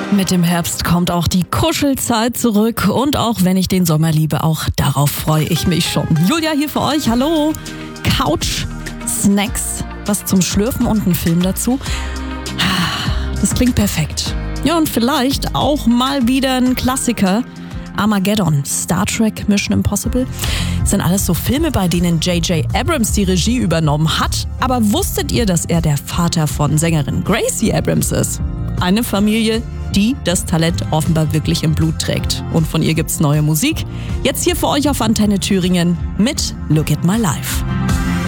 Mit dem Herbst kommt auch die Kuschelzeit zurück und auch wenn ich den Sommer liebe, auch darauf freue ich mich schon. Julia hier für euch, hallo. Couch, Snacks, was zum Schlürfen und ein Film dazu. Das klingt perfekt. Ja, und vielleicht auch mal wieder ein Klassiker. Armageddon, Star Trek, Mission Impossible. Das sind alles so Filme, bei denen J.J. Abrams die Regie übernommen hat. Aber wusstet ihr, dass er der Vater von Sängerin Gracie Abrams ist? Eine Familie, die das Talent offenbar wirklich im Blut trägt. Und von ihr gibt's neue Musik. Jetzt hier für euch auf Antenne Thüringen mit Look at My Life.